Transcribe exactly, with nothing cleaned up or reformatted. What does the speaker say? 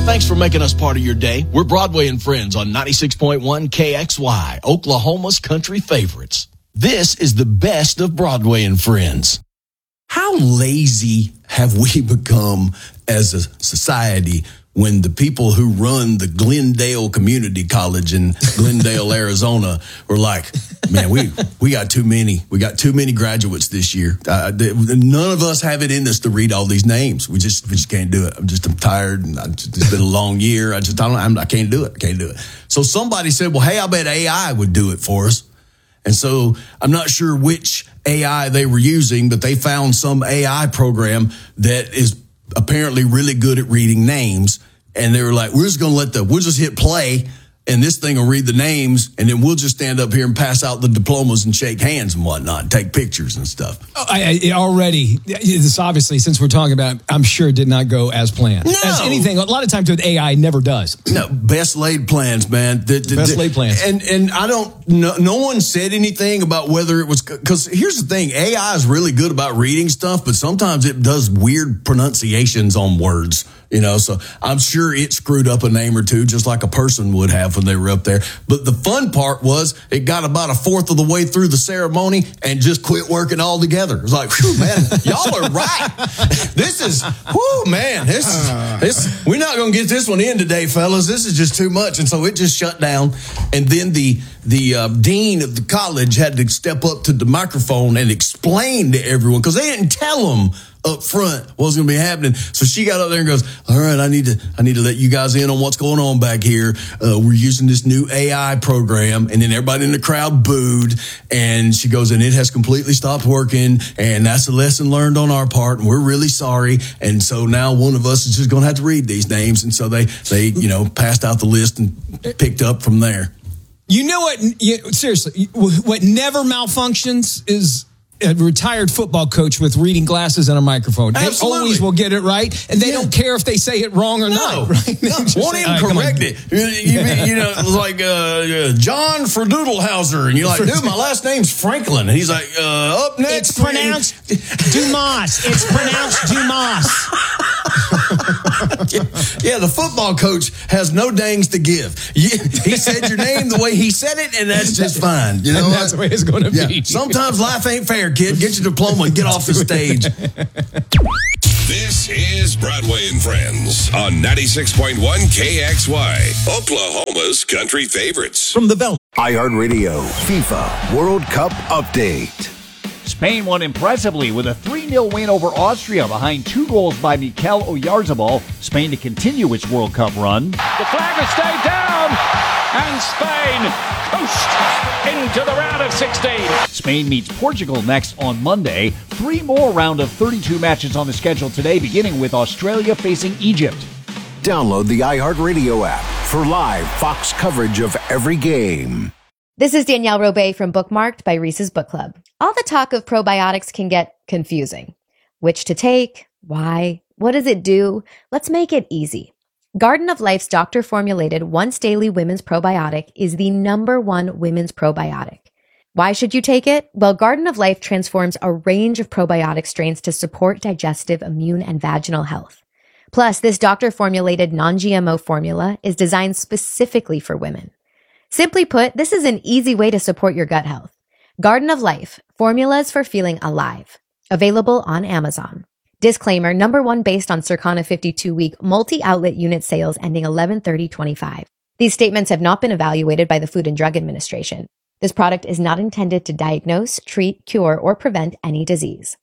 Thanks for making us part of your day. We're Broadway and Friends on ninety-six point one K X Y, Oklahoma's country favorites. This is the best of Broadway and Friends. How lazy have we become as a society when the people who run the Glendale Community College in Glendale, Arizona, were like, man, we we got too many. We got too many graduates this year. Uh, none of us have it in us to read all these names. We just we just can't do it. I'm just I'm tired. And I just, it's been a long year. I just I don't I'm, I can't do it. I can't do it. So somebody said, well, hey, I bet A I would do it for us. And so I'm not sure which A I they were using, but they found some A I program that is apparently really good at reading names. And they were like, we're just going to let the, we'll just hit play and this thing will read the names. And then we'll just stand up here and pass out the diplomas and shake hands and whatnot, and take pictures and stuff. Oh, I, I already, this obviously, since we're talking about it, I'm sure it did not go as planned. No. As anything, a lot of times with A I, never does. No, best laid plans, man. The, the, best the, laid plans. And, and I don't, no, no one said anything about whether it was, because here's the thing, A I is really good about reading stuff, but sometimes it does weird pronunciations on words. You know, so I'm sure it screwed up a name or two, just like a person would have when they were up there. But the fun part was it got about a fourth of the way through the ceremony and just quit working altogether. It was like, whew, man, y'all are right. This is, whew, man, this is, this, we're not going to get this one in today, fellas. This is just too much. And so it just shut down. And then the, the uh, dean of the college had to step up to the microphone and explain to everyone, because they didn't tell them up front what was going to be happening. So she got up there and goes, all right, I need to I need to let you guys in on what's going on back here. Uh, we're using this new A I program. And then everybody in the crowd booed. And she goes, and it has completely stopped working. And that's a lesson learned on our part. And we're really sorry. And so now one of us is just going to have to read these names. And so they, they you know, passed out the list and picked up from there. You know what? You, seriously, what never malfunctions is a retired football coach with reading glasses and a microphone. Absolutely. They always will get it right, and they yeah. don't care if they say it wrong or no. not. Right? No, won't say, even correct it. You, you, you know, like uh, John Ferdoodlehauser, and you're like, dude, my last name's Franklin. And he's like, uh, up next. It's pronounced Dumas. It's pronounced Dumas. yeah, the football coach has no dangs to give. You, he said your name the way he said it, and that's just fine. You know, and that's the way it's going to yeah. be. Sometimes life ain't fair, kid. Get your diploma and get off the stage. This is Broadway and Friends on ninety-six point one K X Y, Oklahoma's country favorites. From the Bell. iHeartRadio FIFA World Cup Update. Spain won impressively with a three nil win over Austria behind two goals by Mikel Oyarzabal. Spain to continue its World Cup run. The flag has stayed down, and Spain coast into the round of sixteen. Spain meets Portugal next on Monday. Three more round of thirty-two matches on the schedule today, beginning with Australia facing Egypt. Download the iHeartRadio app for live Fox coverage of every game. This is Danielle Robay from Bookmarked by Reese's Book Club. All the talk of probiotics can get confusing. Which to take? Why? What does it do? Let's make it easy. Garden of Life's doctor-formulated once-daily women's probiotic is the number one women's probiotic. Why should you take it? Well, Garden of Life transforms a range of probiotic strains to support digestive, immune, and vaginal health. Plus, this doctor-formulated non-G M O formula is designed specifically for women. Simply put, this is an easy way to support your gut health. Garden of Life, formulas for feeling alive. Available on Amazon. Disclaimer, number one based on Circana fifty-two week multi-outlet unit sales ending eleven thirty twenty-five. These statements have not been evaluated by the Food and Drug Administration. This product is not intended to diagnose, treat, cure, or prevent any disease.